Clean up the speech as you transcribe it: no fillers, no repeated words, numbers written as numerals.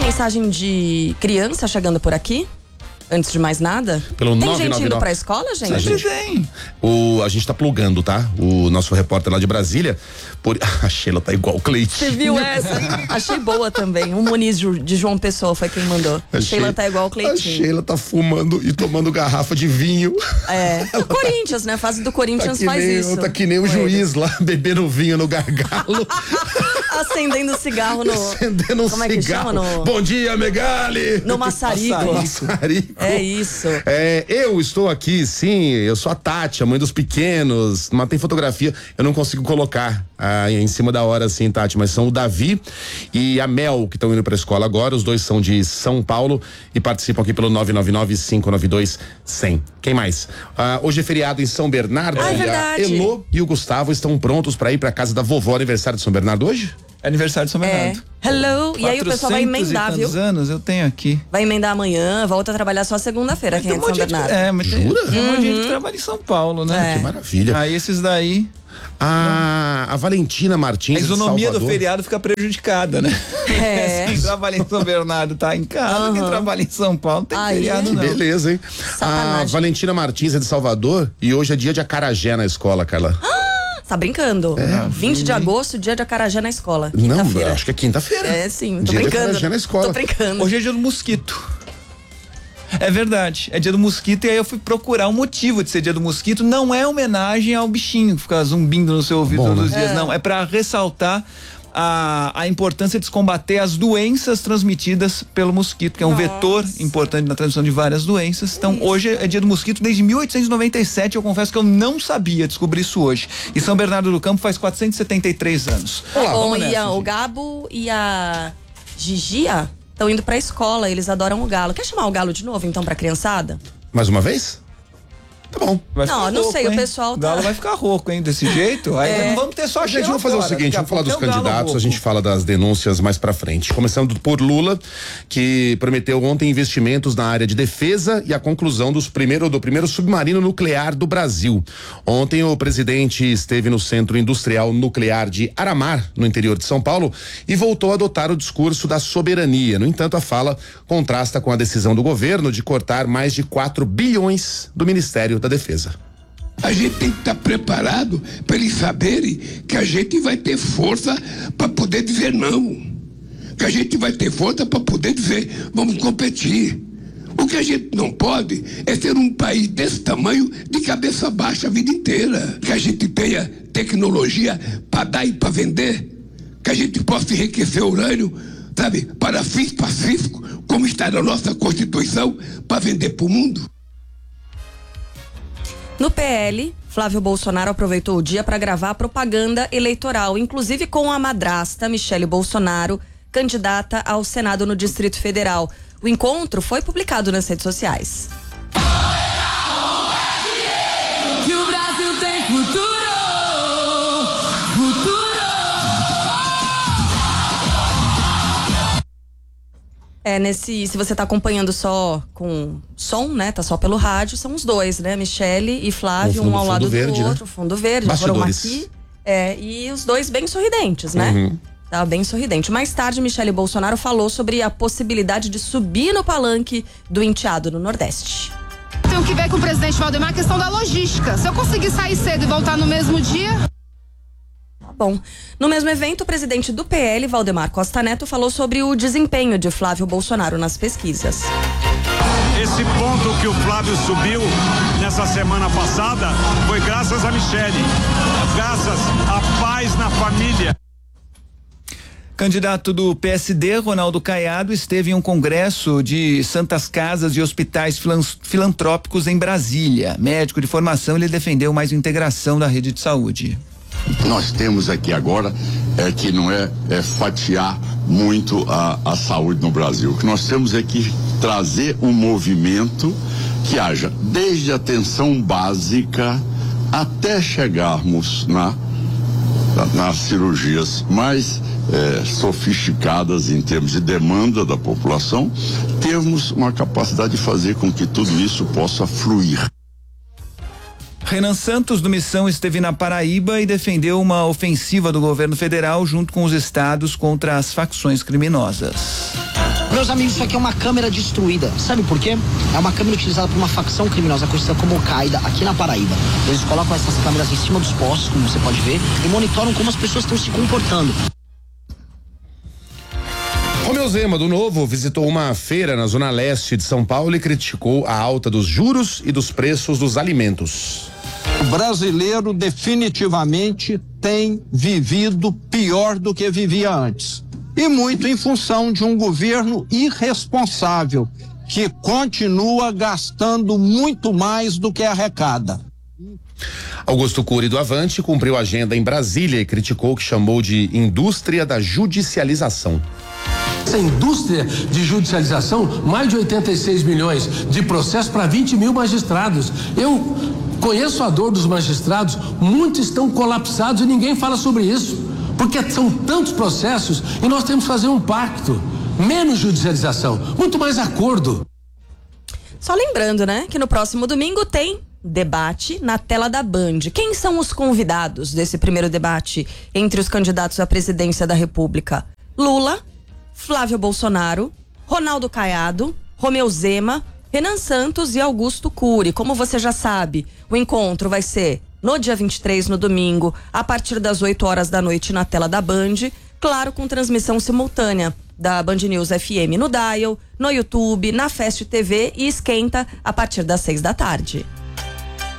mensagem de criança chegando por aqui. Antes de mais nada, pelo tem 999. gente indo pra escola, gente? A gente tá plugando, tá? O nosso repórter lá de Brasília. A Sheila tá igual o Cleitinho. Você viu essa? Achei boa também. O Muniz de João Pessoa foi quem mandou. A Sheila tá igual o Cleitinho. A Sheila tá fumando e tomando garrafa de vinho. O Corinthians, né? A fase do Corinthians faz isso. Tá que nem o juiz lá, bebendo vinho no gargalo. Acendendo cigarro no... Acendendo Como é que chama? No... Bom dia, Megali! No maçarico. É isso. Eu estou aqui, sim, eu sou a Tati, a mãe dos pequenos, mas tem fotografia, eu não consigo colocar em cima da hora assim, Tati, mas são o Davi e a Mel que estão indo pra escola agora, os dois são de São Paulo e participam aqui pelo 999-592-100. Quem mais? Hoje é feriado em São Bernardo e a Elô e o Gustavo estão prontos pra ir pra casa da vovó. Aniversário de São Bernardo hoje? É aniversário de São Bernardo. Hello, e aí o pessoal vai emendar, viu? Anos eu tenho aqui. Vai emendar amanhã, volta a trabalhar só segunda-feira, quem é de São Bernardo. Mas jura? Tem um monte de gente que trabalha em São Paulo, né? Que maravilha. Aí esses daí... A Valentina Martins. A isonomia do feriado fica prejudicada, né? Quem trabalha em São Bernardo tá em casa, quem trabalha em São Paulo tem feriado, não. Beleza, hein? A Valentina Martins é de Salvador e hoje é dia de acarajé na escola, Carla. Tá brincando? 20 de agosto, dia de acarajé na escola. Não, acho que é quinta-feira. Sim, tô dia brincando. De acarajé na escola. Tô brincando. Hoje é dia do mosquito. É verdade, é dia do mosquito e aí eu fui procurar o motivo de ser dia do mosquito. Não é homenagem ao bichinho que fica zumbindo no seu ouvido todos os dias, não. É pra ressaltar a importância de se combater as doenças transmitidas pelo mosquito, que é um vetor importante na transmissão de várias doenças. Então, hoje é dia do mosquito desde 1897, eu confesso que eu não sabia, descobri isso hoje. E São Bernardo do Campo faz 473 anos. Bom, o Gabo e a Gigia estão indo pra escola, eles adoram o galo. Quer chamar o galo de novo, então, pra criançada? Mais uma vez? Tá bom. Não sei, o pessoal tá... O galo vai ficar rouco, hein, desse jeito. Aí não vamos ter só a gente. Vamos fazer o seguinte, vamos falar dos candidatos, a gente fala das denúncias mais pra frente. Começando por Lula, que prometeu ontem investimentos na área de defesa e a conclusão do primeiro submarino nuclear do Brasil. Ontem o presidente esteve no Centro Industrial Nuclear de Aramar, no interior de São Paulo, e voltou a adotar o discurso da soberania. No entanto, a fala contrasta com a decisão do governo de cortar mais de 4 bilhões do Ministério da Defesa. A gente tem que estar preparado para eles saberem que a gente vai ter força para poder dizer não. Que a gente vai ter força para poder dizer vamos competir. O que a gente não pode é ser um país desse tamanho de cabeça baixa a vida inteira. Que a gente tenha tecnologia para dar e para vender. Que a gente possa enriquecer urânio, sabe, para fins pacíficos, como está na nossa Constituição, para vender para o mundo. No PL, Flávio Bolsonaro aproveitou o dia para gravar propaganda eleitoral, inclusive com a madrasta Michele Bolsonaro, candidata ao Senado no Distrito Federal. O encontro foi publicado nas redes sociais. Que o Brasil tem futuro. Se você tá acompanhando só com som, né? Tá só pelo rádio, são os dois, né? Michele e Flávio, um ao lado do outro, fundo verde, foram aqui. E os dois bem sorridentes, né? Tá bem sorridente. Mais tarde, Michele Bolsonaro falou sobre a possibilidade de subir no palanque do Enteado no Nordeste. Tenho que ver com o presidente Valdemar a questão da logística. Se eu conseguir sair cedo e voltar no mesmo dia... Bom, no mesmo evento, o presidente do PL, Valdemar Costa Neto, falou sobre o desempenho de Flávio Bolsonaro nas pesquisas. Esse ponto que o Flávio subiu nessa semana passada foi graças a Michele, graças à paz na família. Candidato do PSD, Ronaldo Caiado, esteve em um congresso de santas casas e hospitais filantrópicos em Brasília. Médico de formação, ele defendeu mais integração da rede de saúde. Nós temos aqui agora que não é fatiar muito a saúde no Brasil. O que nós temos é que trazer um movimento que haja desde a atenção básica até chegarmos nas cirurgias mais sofisticadas em termos de demanda da população, termos uma capacidade de fazer com que tudo isso possa fluir. Renan Santos, do Missão, esteve na Paraíba e defendeu uma ofensiva do governo federal junto com os estados contra as facções criminosas. Meus amigos, isso aqui é uma câmera destruída. Sabe por quê? É uma câmera utilizada por uma facção criminosa conhecida como Al-Qaeda aqui na Paraíba. Eles colocam essas câmeras em cima dos postos, como você pode ver, e monitoram como as pessoas estão se comportando. Romeu Zema, do Novo, visitou uma feira na zona leste de São Paulo e criticou a alta dos juros e dos preços dos alimentos. O brasileiro definitivamente tem vivido pior do que vivia antes. E muito em função de um governo irresponsável, que continua gastando muito mais do que arrecada. Augusto Cury, do Avante, cumpriu a agenda em Brasília e criticou o que chamou de indústria da judicialização. Essa indústria de judicialização, mais de 86 milhões de processos para 20 mil magistrados. Eu conheço a dor dos magistrados, muitos estão colapsados e ninguém fala sobre isso. Porque são tantos processos e nós temos que fazer um pacto. Menos judicialização, muito mais acordo. Só lembrando, né, que no próximo domingo tem debate na tela da Band. Quem são os convidados desse primeiro debate entre os candidatos à presidência da República? Lula, Flávio Bolsonaro, Ronaldo Caiado, Romeu Zema, Renan Santos e Augusto Cury. Como você já sabe, o encontro vai ser no dia 23, no domingo, a partir das 8 horas da noite na tela da Band, claro, com transmissão simultânea da Band News FM no Dial, no YouTube, na Fast TV e Esquenta a partir das 6 da tarde.